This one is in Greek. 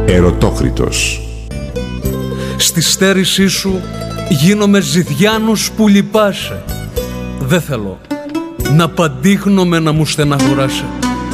Ερωτόκριτος. Στη στέρησή σου γίνομαι ζυδιάνος που λυπάσαι. Δεν θέλω να παντίχνομαι να μου στεναχωράσε.